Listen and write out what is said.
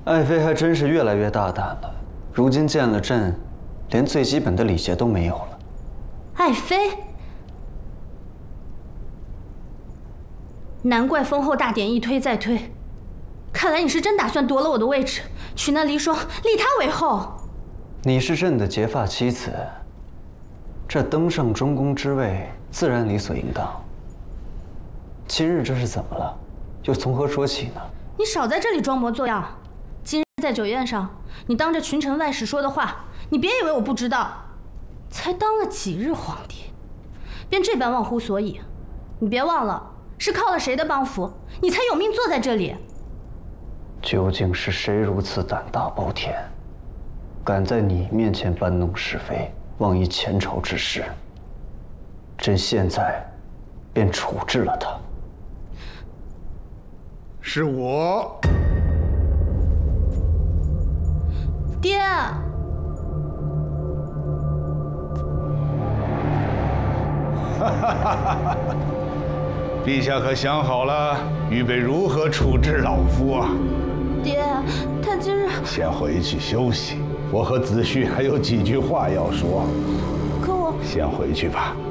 爱妃还真是越来越大胆了，如今建了朕，连最基本的礼节都没有了。 爱妃，难怪封后大典一推再推，看来你是真打算夺了我的位置，娶那离霜，立她为后。 你是朕的结发妻子，这登上中宫之位，自然理所应当。今日这是怎么了？又从何说起呢？ 你少在这里装模作样。今日在酒宴上，你当着群臣外史说的话，你别以为我不知道。才当了几日皇帝，便这般忘乎所以。你别忘了，是靠了谁的帮扶，你才有命坐在这里。 究竟是谁如此胆大包天，敢在你面前搬弄是非，妄议前朝之事？朕现在便处置了他。 是我， 爹。 陛下可想好了，预备如何处置老夫啊？ 爹，他今日…… 先回去休息，我和子旭还有几句话要说。 可我…… 先回去吧。